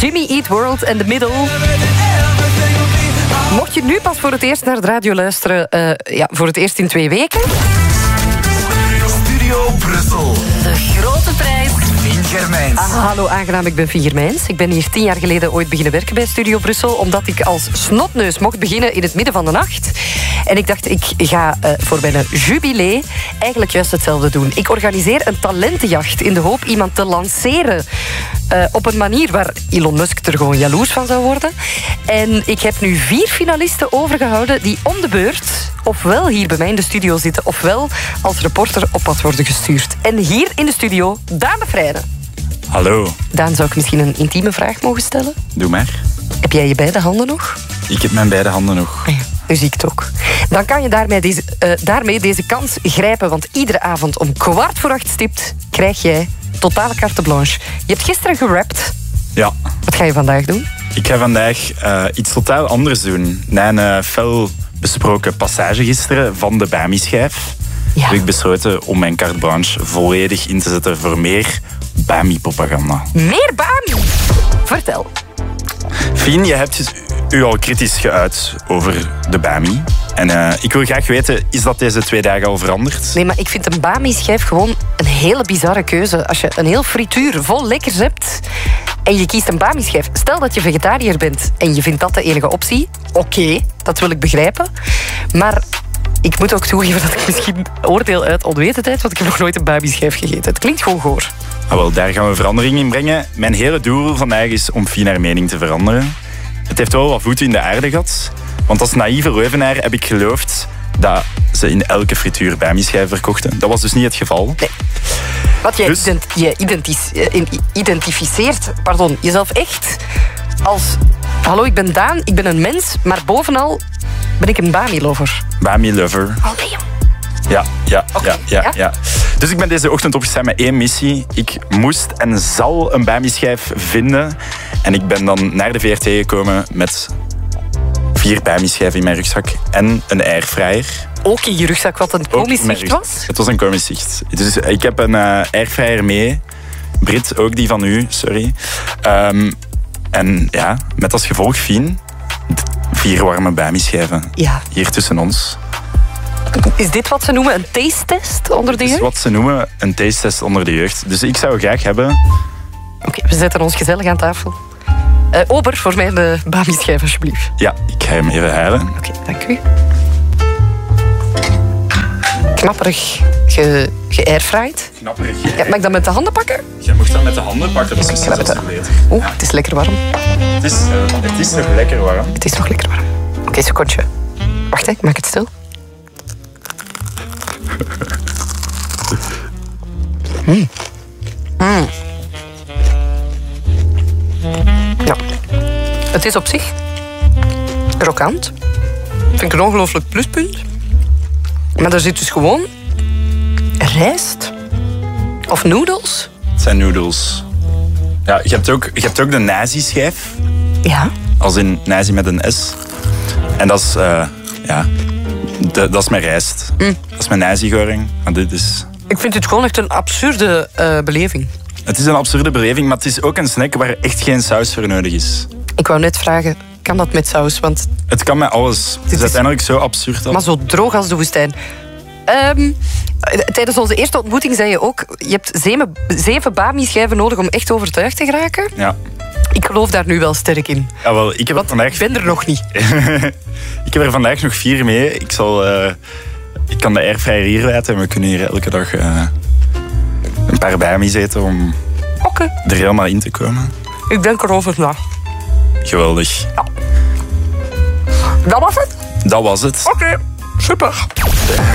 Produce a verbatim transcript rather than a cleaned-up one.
Jimmy Eat World and The Middle. Mocht je nu pas voor het eerst naar de radio luisteren, uh, ja, voor het eerst in twee weken. Studio Brussel. De grote prijs. Fien Germijns. Ah, hallo, aangenaam, ik ben Fien Germijns. Ik ben hier tien jaar geleden ooit beginnen werken bij Studio Brussel, omdat ik als snotneus mocht beginnen in het midden van de nacht. En ik dacht, ik ga uh, voor mijn jubilee eigenlijk juist hetzelfde doen. Ik organiseer een talentenjacht in de hoop iemand te lanceren. Uh, op een manier waar Elon Musk er gewoon jaloers van zou worden. En ik heb nu vier finalisten overgehouden die om de beurt ofwel hier bij mij in de studio zitten, ofwel als reporter op pad worden gestuurd. En hier in de studio, Daan de Vrijde. Hallo. Daan, zou ik misschien een intieme vraag mogen stellen? Doe maar. Heb jij je beide handen nog? Ik heb mijn beide handen nog. Ah ja, nu zie ik het ook. Dan kan je daarmee deze, uh, daarmee deze kans grijpen, want iedere avond om kwart voor acht stipt krijg jij totale carte blanche. Je hebt gisteren gerapt. Ja. Wat ga je vandaag doen? Ik ga vandaag uh, iets totaal anders doen. Na een uh, fel besproken passage gisteren van de Bami-schijf ja. heb ik besloten om mijn carte blanche volledig in te zetten voor meer Bami-propaganda. Meer Bami? Vertel. Fien, je hebt u al kritisch geuit over de Bami. En uh, ik wil graag weten, is dat deze twee dagen al veranderd? Nee, maar ik vind een Bami-schijf gewoon een hele bizarre keuze. Als je een heel frituur vol lekkers hebt en je kiest een Bami-schijf. Stel dat je vegetariër bent en je vindt dat de enige optie. Oké, okay, dat wil ik begrijpen. Maar ik moet ook toegeven dat ik misschien oordeel uit onwetendheid, want ik heb nog nooit een Bami-schijf gegeten. Het klinkt gewoon goor. Ah, wel, daar gaan we verandering in brengen. Mijn hele doel vandaag is om Fien haar mening te veranderen. Het heeft wel wat voeten in de aarde gehad. Want als naïeve Leuvenaar heb ik geloofd dat ze in elke frituur Bami-schijf verkochten. Dat was dus niet het geval. Nee. Wat jij dus... ident- je identif- identificeert pardon, jezelf echt als... Hallo, ik ben Daan, ik ben een mens, maar bovenal ben ik een Bami-lover. Bami-lover. Oh nee, jong. Ja, ja, Okay, ja, ja, ja. ja. Dus ik ben deze ochtend opgestaan met één missie. Ik moest en zal een Bami-schijf vinden. En ik ben dan naar de V R T gekomen met vier Bami-schijven in mijn rugzak en een airfryer. Ook in je rugzak, wat een komisch Ook in mijn zicht was? rugzak. Het was een komisch zicht. Dus ik heb een uh, airfryer mee. Brit, ook die van u, sorry. Um, en ja, met als gevolg, Fien, vier warme Bami-schijven Ja. hier tussen ons. Is dit wat ze noemen een taste-test onder de Dat is jeugd? wat ze noemen een taste-test onder de jeugd. Dus ik zou graag hebben... Oké, okay, we zetten ons gezellig aan tafel. Uh, Ober, voor mij de Bami-schijf, alsjeblieft. Ja, ik ga hem even halen. Oké, okay, dank u. Knapperig ge, ge-airfried. Knapperig. Ja, mag ik dat met de handen pakken? Je mag dat met de handen pakken, dat is misschien Ja, zelfs beter. Oeh, Ja. het is lekker warm. Het is, uh, het is nog lekker warm. Het is nog lekker warm. Oké, okay, secondje. Wacht, hè, ik maak het stil. Mm. Mm. Ja. Het is op zich krokant. Vind ik een ongelooflijk pluspunt. Maar er zit dus gewoon rijst of noedels. Het zijn noedels. Ja, je hebt ook, je hebt ook de nazi-schijf. Ja. Als in nazi met een S. En dat is, uh, ja, de, dat is mijn rijst. Mm. Dat is mijn nazi-goring. Maar dit is... Ik vind het gewoon echt een absurde uh, beleving. Het is een absurde beleving, maar het is ook een snack waar echt geen saus voor nodig is. Ik wou net vragen, kan dat met saus? Want Het kan met alles. Het is is- uiteindelijk zo absurd. Dat... maar zo droog als de woestijn. Um, tijdens onze eerste ontmoeting zei je ook... Je hebt zeven, zeven Bami-schijven nodig om echt overtuigd te geraken. Ja. Ik geloof daar nu wel sterk in. Jawel, ik heb er Want vandaag... ik ben er nog niet. ik heb er vandaag nog vier mee. Ik zal... Uh, ik kan de airfryer hier laten en we kunnen hier elke dag uh, een paar Bami's eten om Oké, okay. er helemaal in te komen. Ik denk erover na. Geweldig. Dat was het? Dat was het. Oké, okay. Super.